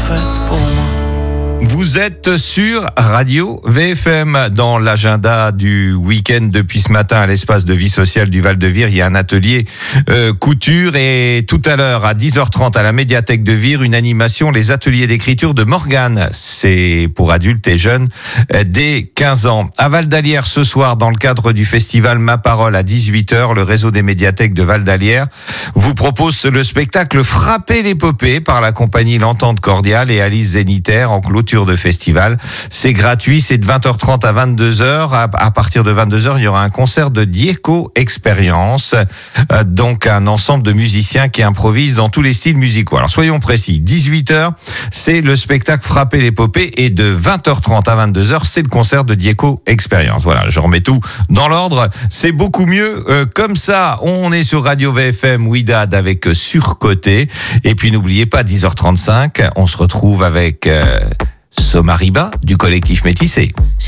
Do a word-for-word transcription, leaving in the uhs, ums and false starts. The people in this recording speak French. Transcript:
faite pour moi. Vous êtes sur Radio V F M. Dans l'agenda du week-end depuis ce matin à l'espace de vie sociale du Val-de-Vire, il y a un atelier euh, couture et tout à l'heure à dix heures trente à la médiathèque de Vire, une animation, les ateliers d'écriture de Morgane. C'est pour adultes et jeunes euh, dès quinze ans. À Val d'Alière ce soir, dans le cadre du festival Ma Parole à dix-huit heures, le réseau des médiathèques de Val d'Alière vous propose le spectacle Frapper l'épopée par la compagnie L'Entente Cordiale et Alice Zénitaire en clôture de festival. C'est gratuit, c'est de vingt heures trente à vingt-deux heures. À, à partir de vingt-deux heures, il y aura un concert de Dieko Experience, euh, donc un ensemble de musiciens qui improvisent dans tous les styles musicaux. Alors soyons précis, dix-huit heures, c'est le spectacle Frapper l'épopée et de vingt heures trente à vingt-deux heures, c'est le concert de Dieko Experience. Voilà, je remets tout dans l'ordre. C'est beaucoup mieux euh, comme ça. On est sur Radio V F M Ouidad avec Surcoté. Et puis n'oubliez pas, dix heures trente-cinq, on se retrouve avec... Euh, Somariba du collectif Métissé.